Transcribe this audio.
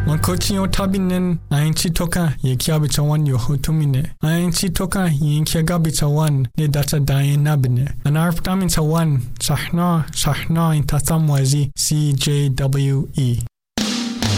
Mankochi otabinen ainchi toka ye kiabitawan yo hotumine. Ainchi toka yin kiagabitawan ne data dayen nabine. Anarptamin tawan sahna in tatamwazi CJWE.